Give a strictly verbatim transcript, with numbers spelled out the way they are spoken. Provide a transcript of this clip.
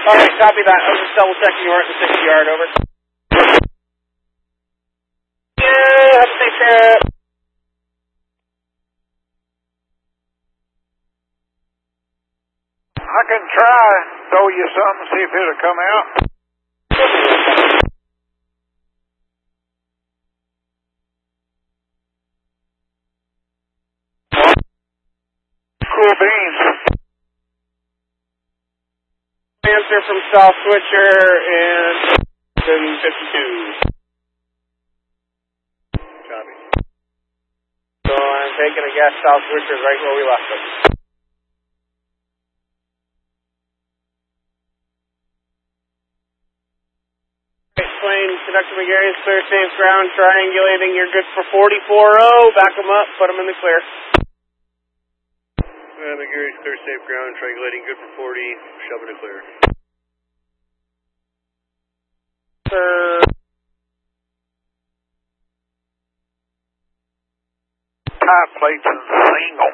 Alright, copy that. I was just double checking you weren't in the sixty yard, over. Yeah, have a safe trip. I can try throw you something, see if it'll come out. Cool beans. Answer from South Switcher and fifty-two. Copy. So I'm taking a guess South Switcher's right where we left them. Plane, Conductor McGarry's clear, safe ground, triangulating, you're good for forty-four oh, back them up, put them in the clear. Uh, McGarry's clear, safe ground, triangulating, good for forty, shove it to clear. Sir. Tie plates and single.